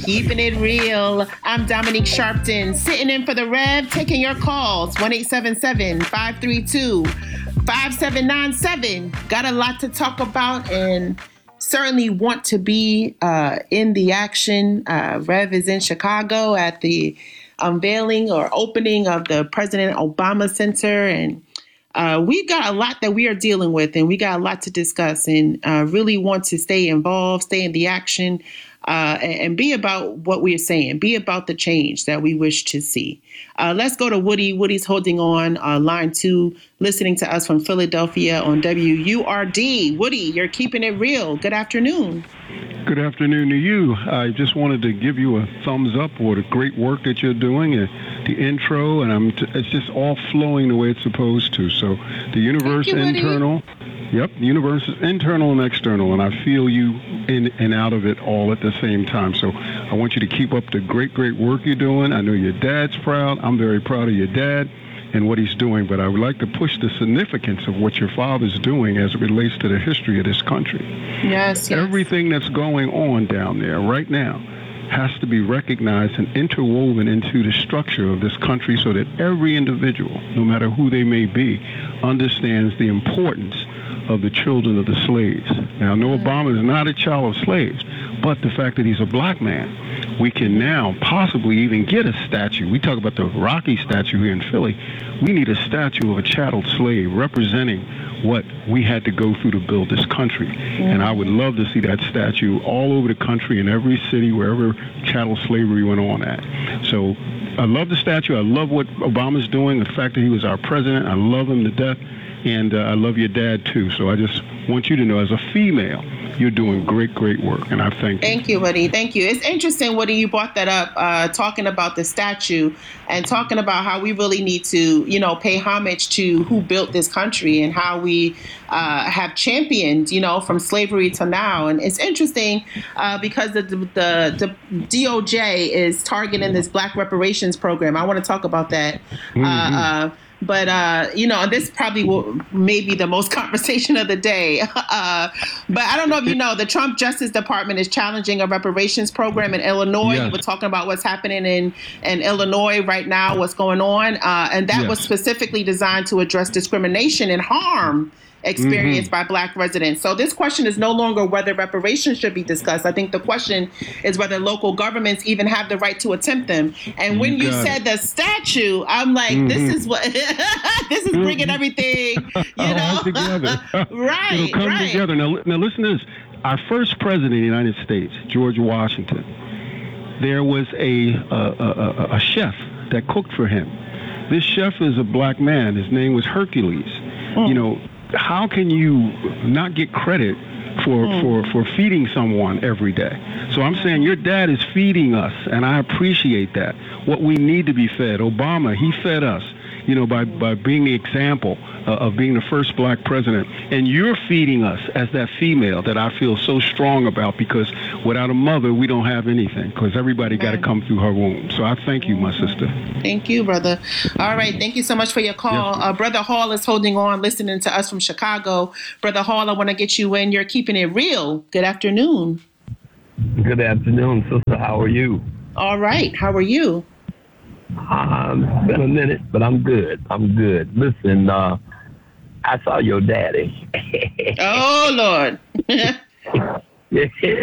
Keeping it real. I'm Dominique Sharpton, sitting in for the Rev, taking your calls. 1-877-532-5797. Got a lot to talk about and certainly want to be in the action. Rev is in Chicago at the unveiling or opening of the President Obama Center, and we've got a lot that we are dealing with, and we got a lot to discuss, and really want to stay involved, stay in the action, and be about what we are saying, be about the change that we wish to see. Let's go to Woody. Woody's holding on line 2, listening to us from Philadelphia on WURD. Woody, you're keeping it real. Good afternoon. Good afternoon to you. I just wanted to give you a thumbs up for the great work that you're doing, and the intro, and it's just all flowing the way it's supposed to. So the universe internal, the universe is internal and external, and I feel you in and out of it all at the same time. So I want you to keep up the great work you're doing. I know your dad's proud. I'm very proud of your dad and what he's doing, but I would like to push the significance of what your father's doing as it relates to the history of this country. Yes. Everything that's going on down there right now has to be recognized and interwoven into the structure of this country so that every individual, no matter who they may be, understands the importance of the children of the slaves. Now, I know Obama is not a child of slaves, but the fact that he's a black man, we can now possibly even get a statue. We talk about the Rocky statue here in Philly. We need a statue of a chattel slave representing what we had to go through to build this country. And I would love to see that statue all over the country, in every city, wherever chattel slavery went on at. So I love the statue. I love what Obama's doing, the fact that he was our president. I love him to death. And I love your dad, too. So I just want you to know, as a female, you're doing great work, and I thank you. Thank you, Woody. Thank you. It's interesting, Woody, you brought that up, talking about the statue and talking about how we really need to, pay homage to who built this country and how we have championed, from slavery to now. And it's interesting because the DOJ is targeting this Black reparations program. I want to talk about that. But, this probably may be the most conversation of the day. But I don't know if you know, the Trump Justice Department is challenging a reparations program in Illinois. Yes. We're talking about what's happening in Illinois right now, what's going on. And that was specifically designed to address discrimination and harm experienced by Black residents. So this question is no longer whether reparations should be discussed. I think the question is whether local governments even have the right to attempt them. And when you said the statue, I'm like, this is what this is bringing everything, all together. Right. It'll come together. Now listen to this. Our first president of the United States, George Washington, there was a chef that cooked for him. This chef is a black man. His name was Hercules. How can you not get credit for feeding someone every day? So I'm saying your dad is feeding us, and I appreciate that. What we need to be fed. Obama, he fed us, by being the example of being the first Black president. And you're feeding us as that female that I feel so strong about, because without a mother, we don't have anything, because everybody got to come through her womb. So I thank you, my sister. Thank you, brother. All right. Thank you so much for your call. Yes. Brother Hall is holding on, listening to us from Chicago. Brother Hall, I want to get you in. You're keeping it real. Good afternoon. Good afternoon, sister. How are you? All right. How are you? It's been a minute, but I'm good. Listen, I saw your daddy. Oh, Lord.